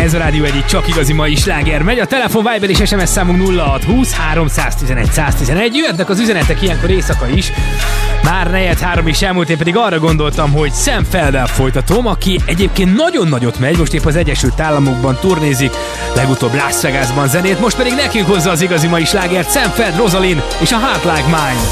Ez a Rádió egyik csak igazi mai sláger. Megy a telefon, Viber és SMS számunk 0620 311 111. Jöhetnek az üzenetek ilyenkor éjszaka is. Már 4-3 is elmúlt, én pedig arra gondoltam, hogy Sam Felddel folytatom, aki egyébként nagyon nagyot megy, most épp az Egyesült Államokban turnézik, legutóbb Las Vegasban zenét, most pedig nekünk hozza az igazi mai slágert Sam Feld, Rosalind és a Heart Like Mine.